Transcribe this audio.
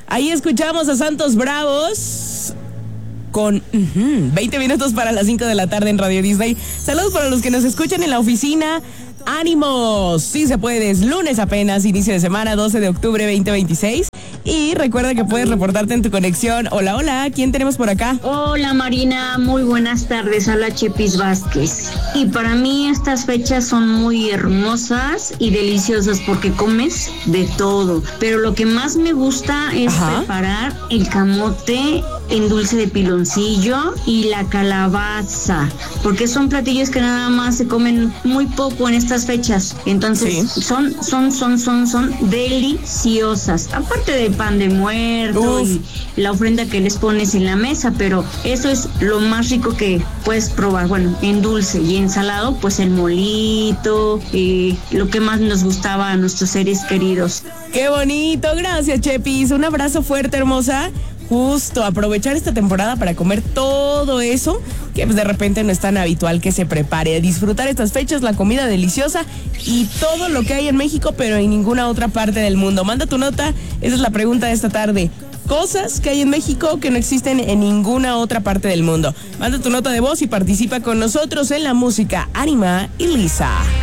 Ahí escuchamos a Santos Bravos con 20 minutos para las 5 de la tarde en Radio Disney. Saludos para los que nos escuchan en la oficina. ¡Ánimos! Sí se puede, es lunes apenas, inicio de semana, 12 de octubre 2026. Y recuerda que puedes reportarte en tu conexión. Hola, hola, ¿quién tenemos por acá? Hola Marina, muy buenas tardes, habla Chepis Vázquez. Y para mí estas fechas son muy hermosas y deliciosas porque comes de todo. Pero lo que más me gusta es preparar el camote en dulce de piloncillo y la calabaza, porque son platillos que nada más se comen muy poco en estas fechas. Entonces son deliciosas. Aparte del pan de muerto y la ofrenda que les pones en la mesa, pero eso es lo más rico que puedes probar. Bueno, en dulce y en salado, pues el molito, lo que más nos gustaba a nuestros seres queridos. ¡Qué bonito! Gracias, Chepis. Un abrazo fuerte, hermosa. Justo, aprovechar esta temporada para comer todo eso que pues de repente no es tan habitual que se prepare. Disfrutar estas fechas, la comida deliciosa y todo lo que hay en México, pero en ninguna otra parte del mundo. Manda tu nota, esa es la pregunta de esta tarde. Cosas que hay en México que no existen en ninguna otra parte del mundo. Manda tu nota de voz y participa con nosotros en la música Anima y Lisa.